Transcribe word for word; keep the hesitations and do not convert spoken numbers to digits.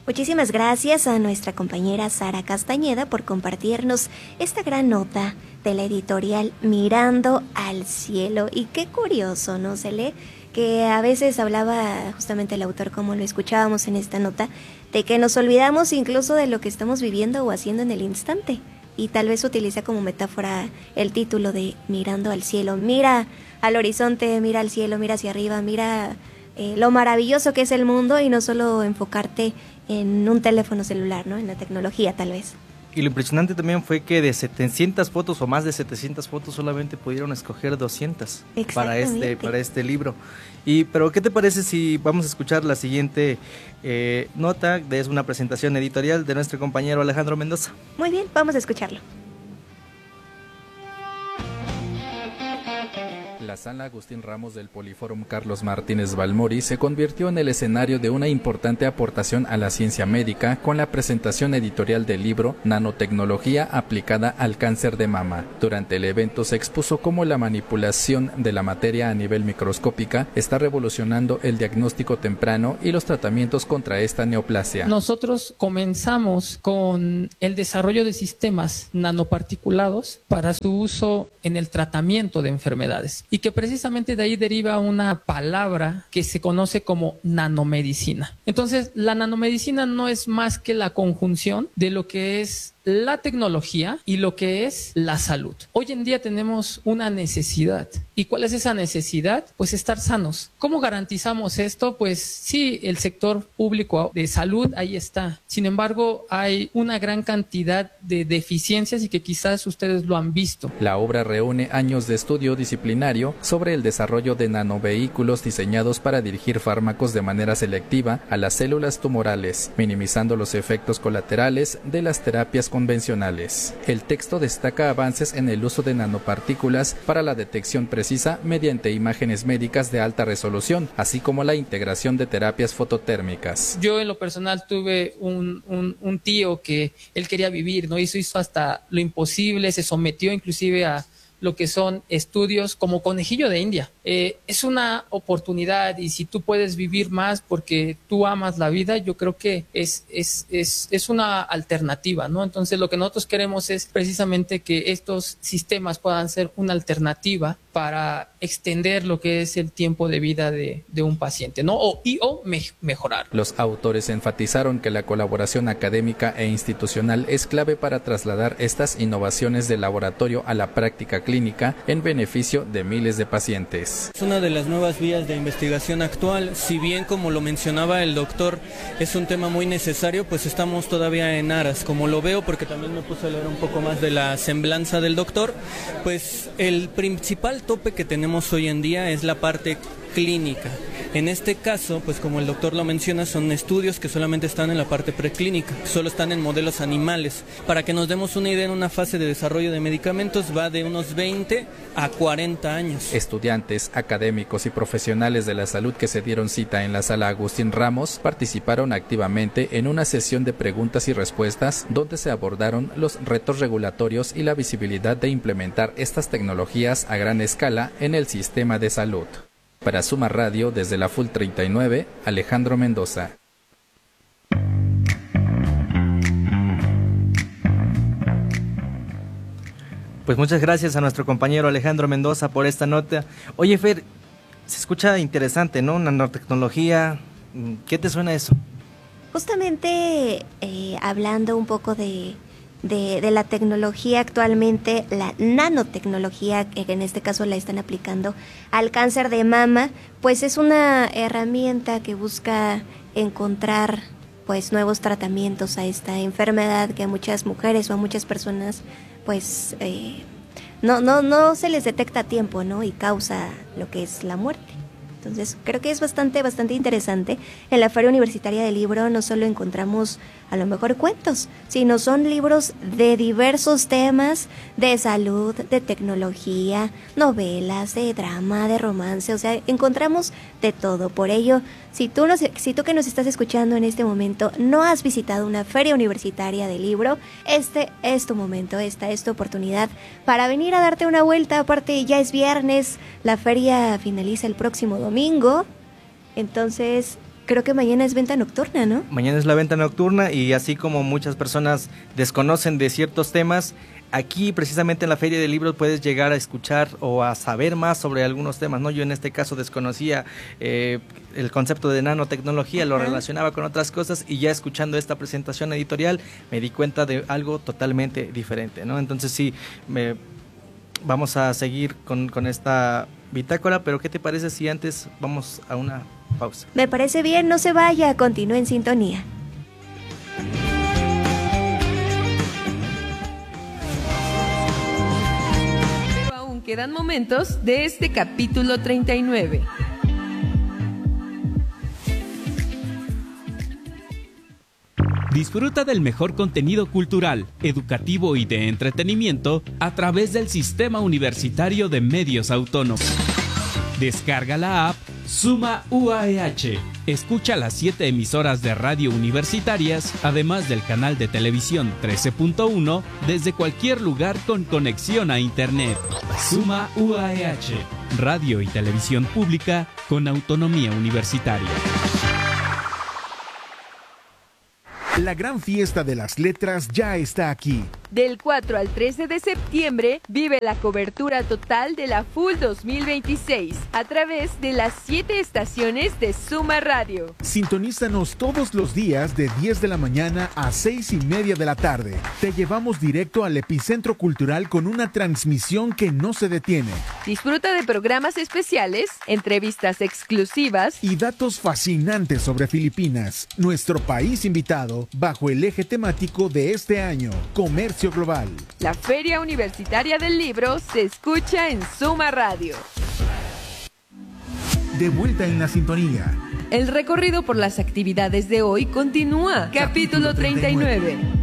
Muchísimas gracias a nuestra compañera Sara Castañeda por compartirnos esta gran nota de la editorial Mirando al Cielo. Y qué curioso, ¿no, Cele? Que a veces hablaba justamente el autor, como lo escuchábamos en esta nota, de que nos olvidamos incluso de lo que estamos viviendo o haciendo en el instante. Y tal vez utiliza como metáfora el título de Mirando al Cielo. Mira al horizonte, mira al cielo, mira hacia arriba, mira eh, lo maravilloso que es el mundo, y no solo enfocarte en un teléfono celular, ¿no? En la tecnología, tal vez. Y lo impresionante también fue que de setecientas fotos o más de setecientas fotos solamente pudieron escoger doscientas para este para este libro. Y pero ¿qué te parece si vamos a escuchar la siguiente eh, nota? Es una presentación editorial de nuestro compañero Alejandro Mendoza. Muy bien, vamos a escucharlo. La sala Agustín Ramos del Poliforum Carlos Martínez Balmori se convirtió en el escenario de una importante aportación a la ciencia médica con la presentación editorial del libro Nanotecnología aplicada al cáncer de mama. Durante el evento se expuso cómo la manipulación de la materia a nivel microscópica está revolucionando el diagnóstico temprano y los tratamientos contra esta neoplasia. Nosotros comenzamos con el desarrollo de sistemas nanoparticulados para su uso en el tratamiento de enfermedades. Y que precisamente de ahí deriva una palabra que se conoce como nanomedicina. Entonces, la nanomedicina no es más que la conjunción de lo que es la tecnología y lo que es la salud. Hoy en día tenemos una necesidad. ¿Y cuál es esa necesidad? Pues estar sanos. ¿Cómo garantizamos esto? Pues sí, el sector público de salud ahí está. Sin embargo, hay una gran cantidad de deficiencias y que quizás ustedes lo han visto. La obra reúne años de estudio disciplinario sobre el desarrollo de nanovehículos diseñados para dirigir fármacos de manera selectiva a las células tumorales, minimizando los efectos colaterales de las terapias convencionales. El texto destaca avances en el uso de nanopartículas para la detección precisa mediante imágenes médicas de alta resolución, así como la integración de terapias fototérmicas. Yo en lo personal tuve un, un, un tío que él quería vivir, ¿no? Hizo, hizo hasta lo imposible, se sometió inclusive a lo que son estudios como conejillo de India. Eh, es una oportunidad, y si tú puedes vivir más porque tú amas la vida, yo creo que es, es, es, es una alternativa, ¿no? Entonces lo que nosotros queremos es precisamente que estos sistemas puedan ser una alternativa para extender lo que es el tiempo de vida de, de un paciente, ¿no? O, y, o me, mejorar. Los autores enfatizaron que la colaboración académica e institucional es clave para trasladar estas innovaciones del laboratorio a la práctica clínica en beneficio de miles de pacientes. Es una de las nuevas vías de investigación actual. Si bien, como lo mencionaba el doctor, es un tema muy necesario, pues estamos todavía en aras. Como lo veo, porque también me puse a leer un poco más de la semblanza del doctor, pues el principal tope que tenemos hoy en día es la parte clínica. En este caso, pues como el doctor lo menciona, son estudios que solamente están en la parte preclínica, solo están en modelos animales. Para que nos demos una idea, en una fase de desarrollo de medicamentos va de unos veinte a cuarenta años. Estudiantes, académicos y profesionales de la salud que se dieron cita en la sala Agustín Ramos participaron activamente en una sesión de preguntas y respuestas donde se abordaron los retos regulatorios y la visibilidad de implementar estas tecnologías a gran escala en el sistema de salud. Para Suma Radio, desde la Full treinta y nueve, Alejandro Mendoza. Pues muchas gracias a nuestro compañero Alejandro Mendoza por esta nota. Oye, Fer, se escucha interesante, ¿no? Nanotecnología, ¿qué te suena eso? Justamente eh, hablando un poco de... De, de la tecnología actualmente, la nanotecnología, que en este caso la están aplicando al cáncer de mama, pues es una herramienta que busca encontrar pues nuevos tratamientos a esta enfermedad que a muchas mujeres o a muchas personas pues eh, no, no, no se les detecta a tiempo, ¿no? Y causa lo que es la muerte. Entonces creo que es bastante, bastante interesante. En la Feria Universitaria del Libro no solo encontramos a lo mejor cuentos, sino son libros de diversos temas, de salud, de tecnología, novelas, de drama, de romance, o sea, encontramos de todo. Por ello, si tú, nos, si tú que nos estás escuchando en este momento no has visitado una Feria Universitaria del Libro, este es tu momento, esta es tu oportunidad para venir a darte una vuelta. Aparte, ya es viernes, la feria finaliza el próximo domingo, entonces creo que mañana es venta nocturna, ¿no? Mañana es la venta nocturna y así como muchas personas desconocen de ciertos temas, aquí precisamente en la Feria del Libro puedes llegar a escuchar o a saber más sobre algunos temas, ¿no? Yo en este caso desconocía eh, el concepto de nanotecnología, lo relacionaba con otras cosas y ya escuchando esta presentación editorial me di cuenta de algo totalmente diferente, ¿no? Entonces sí, me, vamos a seguir con, con esta bitácora, pero ¿qué te parece si antes vamos a una pausa? Me parece bien, no se vaya, continúe en sintonía. Quedan momentos de este capítulo treinta y nueve. Disfruta del mejor contenido cultural, educativo y de entretenimiento a través del Sistema Universitario de Medios Autónomos. Descarga la app Suma U A E H. Escucha las siete emisoras de radio universitarias, además del canal de televisión trece punto uno, desde cualquier lugar con conexión a Internet. Suma U A E H. Radio y televisión pública con autonomía universitaria. La gran fiesta de las letras ya está aquí. Del cuatro al trece de septiembre, vive la cobertura total de la F U L dos mil veintiséis a través de las siete estaciones de Suma Radio. Sintonízanos todos los días de diez de la mañana a seis y media de la tarde. Te llevamos directo al epicentro cultural con una transmisión que no se detiene. Disfruta de programas especiales, entrevistas exclusivas y datos fascinantes sobre Filipinas, nuestro país invitado, bajo el eje temático de este año, comercio global. La Feria Universitaria del Libro se escucha en Suma Radio. De vuelta en la sintonía. El recorrido por las actividades de hoy continúa. Capítulo treinta y nueve.